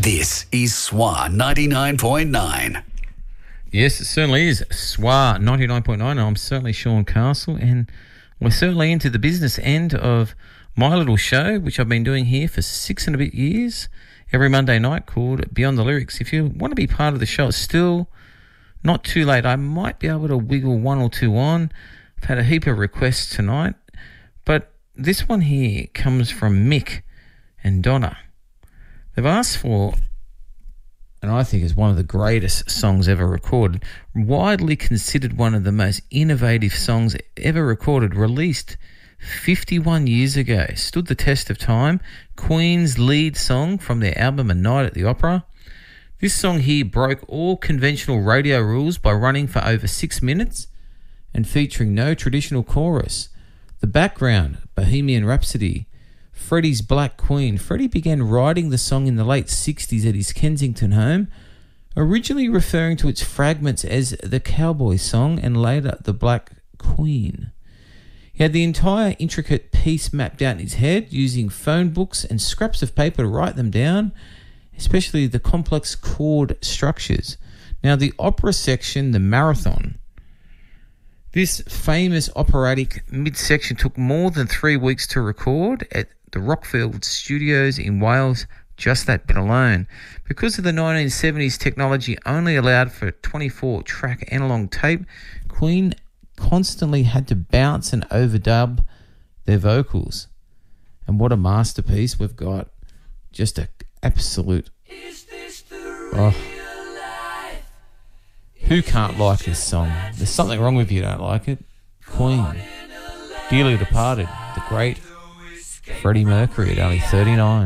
This is SWA 99.9. Yes, it certainly is. SWA 99.9. I'm certainly Sean Castle, and we're certainly into the business end of my little show, which I've been doing here for 6 and a bit years, every Monday night, called Beyond the Lyrics. If you want to be part of the show, it's still not too late. I might be able to wiggle one or two on. I've had a heap of requests tonight, but this one here comes from Mick and Donna. They've asked for, and I think is one of the greatest songs ever recorded, widely considered one of the most innovative songs ever recorded, released 51 years ago, stood the test of time. Queen's lead song from their album A Night at the Opera. This song here broke all conventional radio rules by running for over 6 minutes and featuring no traditional chorus. The background, Bohemian Rhapsody, Freddie's Black Queen. Freddie began writing the song in the late 60s at his Kensington home, originally referring to its fragments as the Cowboy Song and later the Black Queen. He had the entire intricate piece mapped out in his head using phone books and scraps of paper to write them down, especially the complex chord structures. Now, the opera section, the Marathon, this famous operatic midsection took more than 3 weeks to record at the Rockfield Studios in Wales, just that bit alone. Because of the 1970s technology only allowed for 24-track analog tape, Queen constantly had to bounce and overdub their vocals. And what a masterpiece we've got. Just an absolute... Who can't like this song? There's something wrong with you don't like it. Queen. Dearly departed, the great Freddie Mercury at only 39.